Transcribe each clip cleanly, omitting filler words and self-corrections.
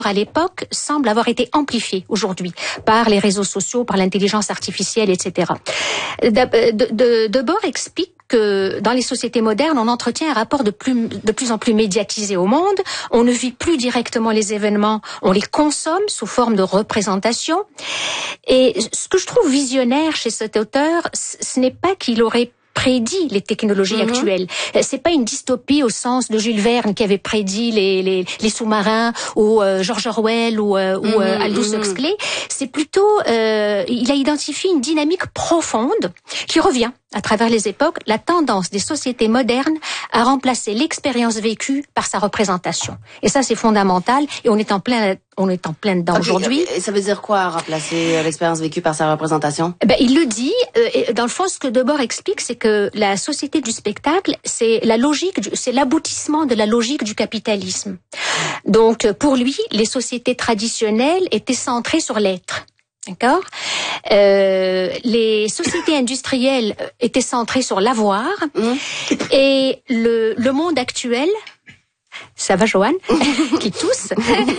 à l'époque semble avoir été amplifié aujourd'hui par les réseaux sociaux, par l'intelligence artificielle, etc. Debord explique que dans les sociétés modernes, on entretient un rapport de plus en plus médiatisé au monde. On ne vit plus directement les événements, on les consomme sous forme de représentation. Et ce que je trouve visionnaire chez cet auteur, ce n'est pas qu'il aurait prédit les technologies actuelles. C'est pas une dystopie au sens de Jules Verne qui avait prédit les sous-marins ou George Orwell ou Aldous Huxley. C'est plutôt il a identifié une dynamique profonde qui revient à travers les époques, la tendance des sociétés modernes à remplacer l'expérience vécue par sa représentation. Et ça, c'est fondamental et on est en plein dedans aujourd'hui. Et ça veut dire quoi, remplacer l'expérience vécue par sa représentation? Il le dit, dans le fond, ce que Debord explique, c'est que la société du spectacle, c'est l'aboutissement de la logique du capitalisme. Donc, pour lui, les sociétés traditionnelles étaient centrées sur l'être. D'accord. Les sociétés industrielles étaient centrées sur l'avoir et le monde actuel, ça va Joanne, qui tousse,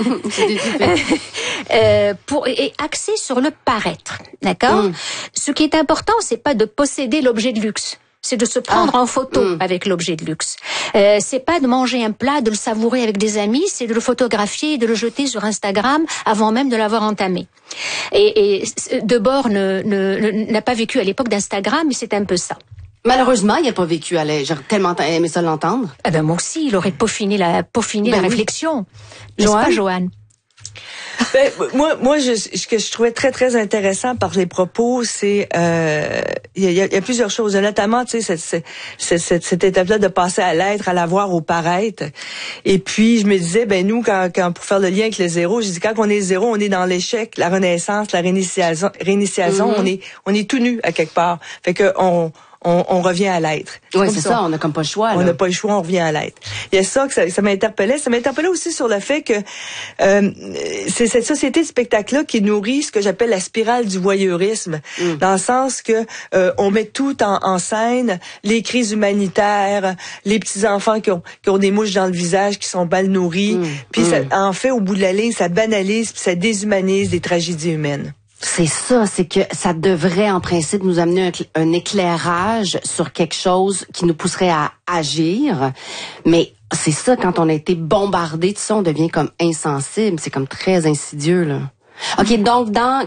est axé sur le paraître. D'accord. Ce qui est important, c'est pas de posséder l'objet de luxe. C'est de se prendre en photo avec l'objet de luxe. C'est pas de manger un plat, de le savourer avec des amis, c'est de le photographier et de le jeter sur Instagram avant même de l'avoir entamé. Et Debord n'a pas vécu à l'époque d'Instagram, mais c'est un peu ça. Malheureusement, il n'a pas vécu à l'aise. J'aurais tellement aimé ça l'entendre. Moi aussi, il aurait peaufiné la réflexion. N'est-ce pas, Joanne? Moi, ce que je trouvais très, très intéressant par les propos, c'est, il y a plusieurs choses, notamment, tu sais, cette étape-là de passer à l'être, à l'avoir, au paraître. Et puis, je me disais, nous, quand pour faire le lien avec le zéro, j'ai dit, quand on est zéro, on est dans l'échec, la renaissance, la réinitiation, on est tout nu à quelque part. Fait que on revient à l'être. Oui, c'est ça, on n'a comme pas le choix. On n'a pas le choix, on revient à l'être. Il y a ça que ça m'interpellait. Ça m'interpellait aussi sur le fait que c'est cette société de spectacle-là qui nourrit ce que j'appelle la spirale du voyeurisme, dans le sens que on met tout en scène, les crises humanitaires, les petits-enfants qui ont des mouches dans le visage, qui sont mal nourris, puis ça, en fait, au bout de la ligne, ça banalise puis ça déshumanise des tragédies humaines. C'est ça, c'est que ça devrait en principe nous amener un éclairage sur quelque chose qui nous pousserait à agir. Mais c'est ça, quand on a été bombardé de ça, on devient comme insensible. C'est comme très insidieux, là. OK, donc dans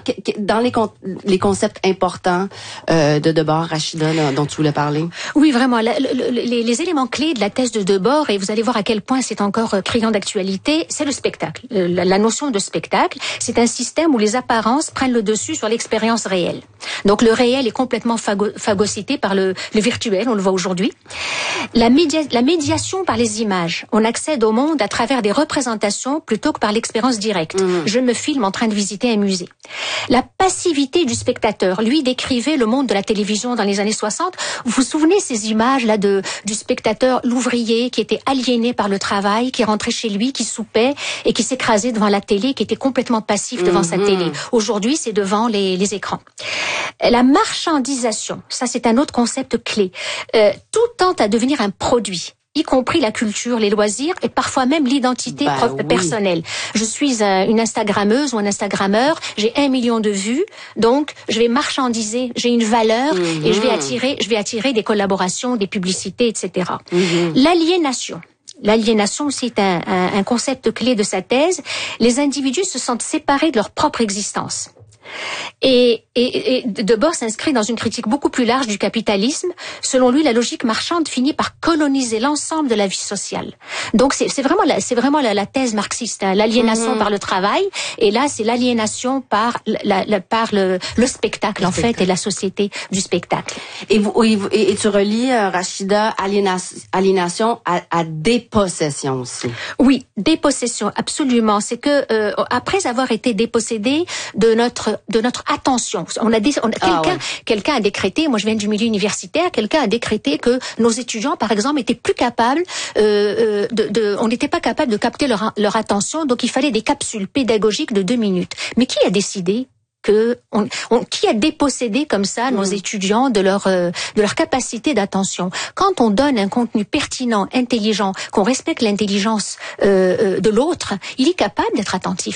les concepts importants de Debord, Rachida, là, dont tu voulais parler. Oui, vraiment, les éléments clés de la thèse de Debord, et vous allez voir à quel point c'est encore criant d'actualité, c'est le spectacle. La notion de spectacle, c'est un système où les apparences prennent le dessus sur l'expérience réelle. Donc le réel est complètement phagocyté par le virtuel, on le voit aujourd'hui. La médiation par les images. On accède au monde à travers des représentations plutôt que par l'expérience directe. Je me filme en train de visiter un musée. La passivité du spectateur. Lui décrivait le monde de la télévision dans les années 60. Vous vous souvenez ces images-là du spectateur, l'ouvrier qui était aliéné par le travail, qui rentrait chez lui, qui soupait et qui s'écrasait devant la télé, qui était complètement passif devant sa télé. Aujourd'hui, c'est devant les écrans. La marchandisation, ça c'est un autre concept clé. Tout tend à devenir un produit, y compris la culture, les loisirs et parfois même l'identité personnelle. Je suis une Instagrammeuse ou un Instagrammeur, j'ai 1 million de vues, donc je vais marchandiser, j'ai une valeur et je vais attirer des collaborations, des publicités, etc. L'aliénation. L'aliénation, c'est un concept clé de sa thèse. Les individus se sentent séparés de leur propre existence. Et Debord s'inscrit dans une critique beaucoup plus large du capitalisme. Selon lui, la logique marchande finit par coloniser l'ensemble de la vie sociale. Donc c'est vraiment la thèse marxiste, hein, l'aliénation par le travail, et là c'est l'aliénation par le spectacle en fait, et la société du spectacle. Et tu relis Rachida, aliénation à dépossession aussi. Oui, dépossession, absolument. C'est que après avoir été dépossédé de notre attention, quelqu'un a décrété, moi je viens du milieu universitaire, quelqu'un a décrété que nos étudiants par exemple étaient plus capables on n'était pas capable de capter leur attention, donc il fallait des capsules pédagogiques de 2 minutes. Mais qui a décidé qui a dépossédé comme ça nos étudiants de leur capacité d'attention. Quand on donne un contenu pertinent, intelligent, qu'on respecte l'intelligence de l'autre, il est capable d'être attentif.